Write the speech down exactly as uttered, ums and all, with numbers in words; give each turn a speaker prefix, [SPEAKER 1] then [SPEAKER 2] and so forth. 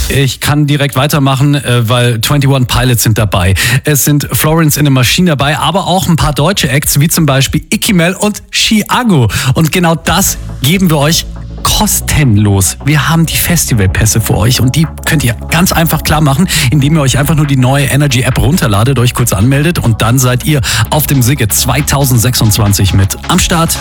[SPEAKER 1] Ich kann direkt weitermachen, weil einundzwanzig Pilots sind dabei. Es sind Florence in the Machine dabei, aber auch ein paar deutsche Acts, wie zum Beispiel Ikimel und Chiago. Und genau das geben wir euch kostenlos. Wir haben die Festivalpässe für euch und die könnt ihr ganz einfach klar machen, indem ihr euch einfach nur die neue Energy App runterladet, euch kurz anmeldet und dann seid ihr auf dem Szigget zwanzig sechsundzwanzig mit am Start.